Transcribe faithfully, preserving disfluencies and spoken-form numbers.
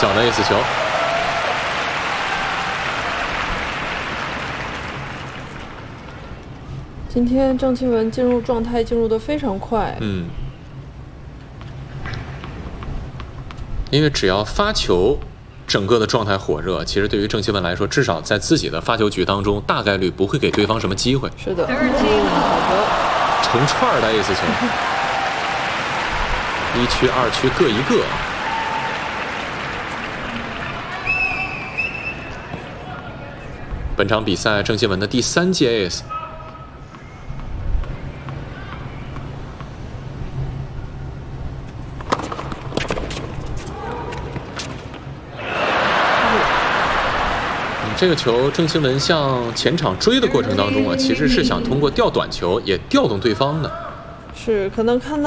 小的 ace 球。 今天郑钦文进入状态进入的非常快。 嗯，因为只要发球，整个的状态火热，其实对于郑钦文来说，至少在自己的发球局当中，大概率不会给对方什么机会。 是的，嗯、好的， 成串的 ace 球，一区、二区各一个。本场比赛郑钦文的第三届 ace。这个球，郑钦文向前场追的过程当中啊，其实是想通过吊短球也调动对方的。 是可能看到。